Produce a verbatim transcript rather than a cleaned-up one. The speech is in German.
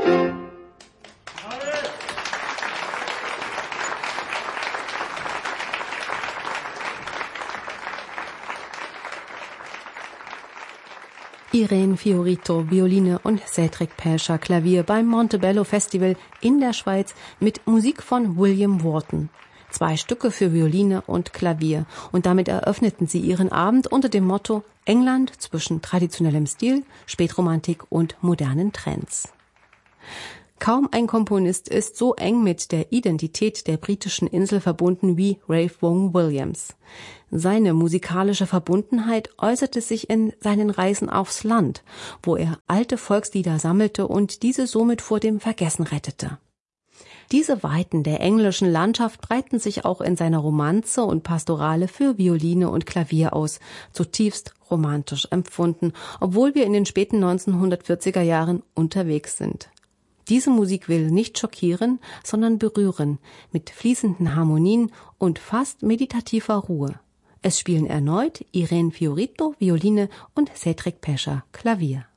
Irene Fiorito, Violine und Cedric Pescia, Klavier beim Montebello Festival in der Schweiz mit Musik von William Wharton. Zwei Stücke für Violine und Klavier. Und damit eröffneten sie ihren Abend unter dem Motto England zwischen traditionellem Stil, Spätromantik und modernen Trends. Kaum ein Komponist ist so eng mit der Identität der britischen Insel verbunden wie Ralph Vaughan Williams. Seine musikalische Verbundenheit äußerte sich in seinen Reisen aufs Land, wo er alte Volkslieder sammelte und diese somit vor dem Vergessen rettete. Diese Weiten der englischen Landschaft breiten sich auch in seiner Romanze und Pastorale für Violine und Klavier aus, zutiefst romantisch empfunden, obwohl wir in den späten neunzehnhundertvierziger Jahren unterwegs sind. Diese Musik will nicht schockieren, sondern berühren, mit fließenden Harmonien und fast meditativer Ruhe. Es spielen erneut Irene Fiorito, Violine und Cedric Pescia, Klavier.